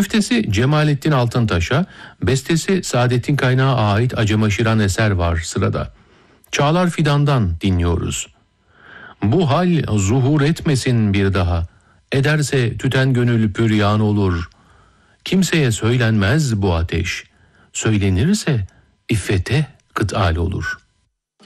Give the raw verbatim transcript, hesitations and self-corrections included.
Güftesi Cemalettin Altıntaş'a, bestesi Saadettin Kaynağı ait Acemaşıran eser var sırada. Çağlar Fidan'dan dinliyoruz. Bu hal zuhur etmesin bir daha, ederse tüten gönül püryan olur. Kimseye söylenmez bu ateş, söylenirse iffete kıtal olur.''